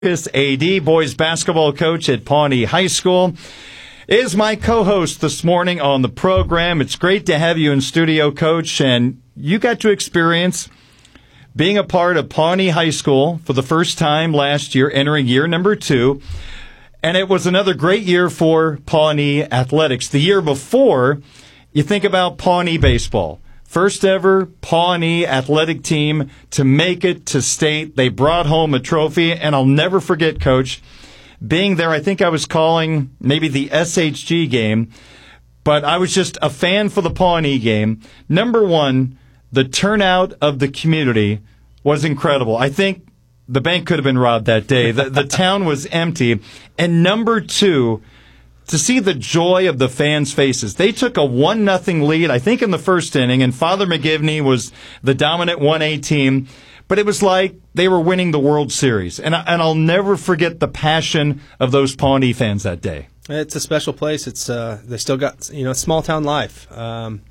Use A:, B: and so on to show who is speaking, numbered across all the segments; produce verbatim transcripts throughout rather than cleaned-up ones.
A: His A D, boys basketball coach at Pawnee High School, is my co-host this morning on the program. It's great to have you in studio, Coach, and you got to experience being a part of Pawnee High School for the first time last year, entering year number two, and it was another great year for Pawnee athletics. The year before, you think about Pawnee baseball. First ever Pawnee athletic team to make it to state. They brought home a trophy, and I'll never forget, Coach, being there. I think I was calling maybe the S H G game, but I was just a fan for the Pawnee game. Number one, the turnout of the community was incredible. I think the bank could have been robbed that day. The, the town was empty. And number two, to see the joy of the fans' faces. They took a one nothing lead, I think, in the first inning, and Father McGivney was the dominant one A team. But it was like they were winning the World Series. And, I, and I'll never forget the passion of those Pawnee fans that day.
B: It's a special place. It's uh, they still got, you know, small town life. Um,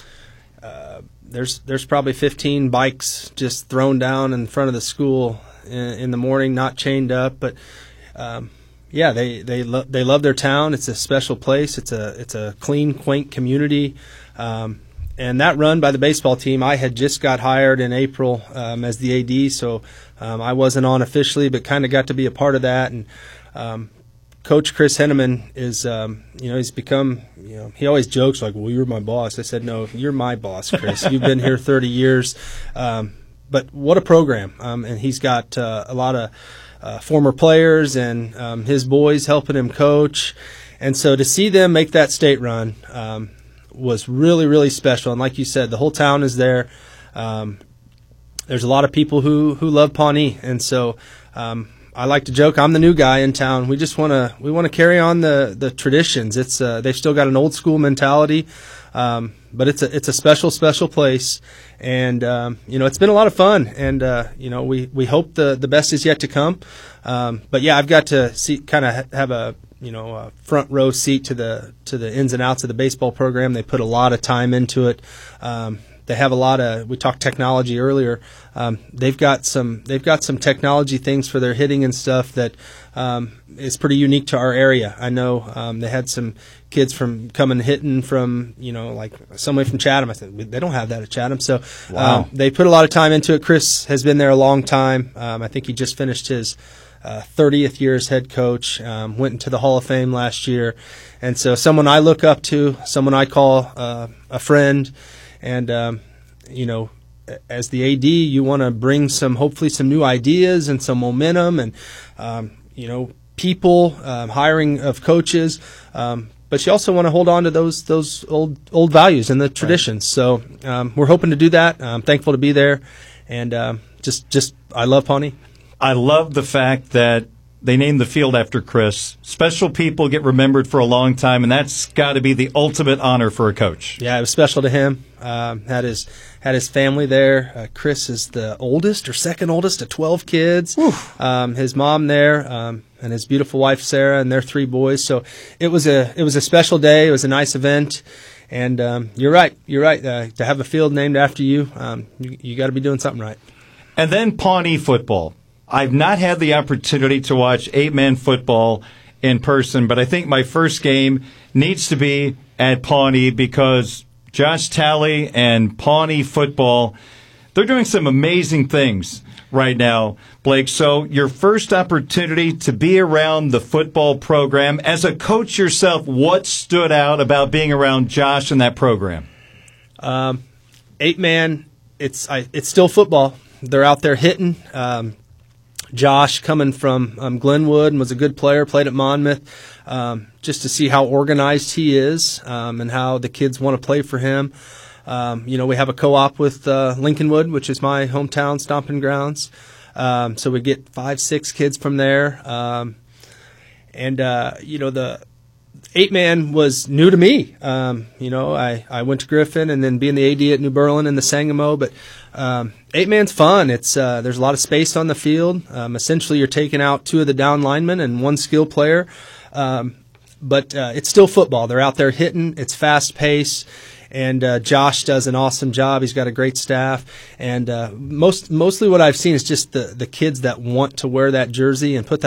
B: uh, there's there's probably fifteen bikes just thrown down in front of the school in, in the morning, not chained up, but. Um, Yeah, they they lo- they love their town. It's a special place. It's a it's a clean, quaint community, um, and that run by the baseball team. I had just got hired in April um, as the A D, so um, I wasn't on officially, but kind of got to be a part of that. And um, Coach Chris Henneman is, um, you know, he's become, you know, he always jokes like, "Well, you're my boss." I said, "No, you're my boss, Chris. You've been here thirty years." Um, but what a program! Um, and he's got uh, a lot of. Uh, former players and um, his boys helping him coach. And so to see them make that state run um, was really, really special. And like you said, the whole town is there. Um, there's a lot of people who, who love Pawnee. And so um, I like to joke, I'm the new guy in town. We just want to we want to carry on the, the traditions. It's uh, they've still got an old school mentality. Um, but it's a it's a special special place, and um, you know, it's been a lot of fun, and uh, you know, we, we hope the, the best is yet to come. Um, but yeah, I've got to see kind of have a you know a front row seat to the to the ins and outs of the baseball program. They put a lot of time into it. Um, They have a lot of. We talked technology earlier. Um, they've got some. They've got some technology things for their hitting and stuff that um, is pretty unique to our area. I know um, they had some kids from coming hitting from you know like somewhere from Chatham. I said they don't have that at Chatham. So
A: wow.
B: um, they put a lot of time into it. Chris has been there a long time. Um, I think he just finished his uh, thirtieth year as head coach. Um, went into the Hall of Fame last year, and so someone I look up to, someone I call uh, a friend. And, um, you know, as the A D, you want to bring some, hopefully some new ideas and some momentum and, um, you know, people, um, hiring of coaches. Um, but you also want to hold on to those those old old values and the traditions. Right. So um, we're hoping to do that. I'm thankful to be there. And um, just, just I love Pawnee.
A: I love the fact that they named the field after Chris. Special people get remembered for a long time, and that's got to be the ultimate honor for a coach.
B: Yeah, it was special to him. Um, had his had his family there. Uh, Chris is the oldest or second oldest of twelve kids. Um, his mom there, um, and his beautiful wife Sarah, and their three boys. So it was a it was a special day. It was a nice event. And um, you're right. You're right. Uh, to have a field named after you, um, you, you got to be doing something right.
A: And then Pawnee football. I've not had the opportunity to watch eight-man football in person, but I think my first game needs to be at Pawnee because Josh Talley and Pawnee football, they're doing some amazing things right now, Blake. So your first opportunity to be around the football program. As a coach yourself, what stood out about being around Josh and that program?
B: Um, eight-man, it's I, it's still football. They're out there hitting. Um, Josh coming from um, Glenwood and was a good player, played at Monmouth, um, just to see how organized he is um, and how the kids want to play for him. Um, you know, we have a co-op with uh, Lincolnwood, which is my hometown stomping grounds. Um, so we get five, six kids from there. Um, and, uh, you know, the eight-man was new to me. Um, you know, I, I went to Griffin and then being the A D at New Berlin and the Sangamo, but um, eight-man's fun. It's uh, there's a lot of space on the field. Um, essentially, you're taking out two of the down linemen and one skill player, um, but uh, it's still football. They're out there hitting. It's fast-paced. and uh, Josh does an awesome job. He's got a great staff, and uh, most mostly what I've seen is just the the kids that want to wear that jersey and put that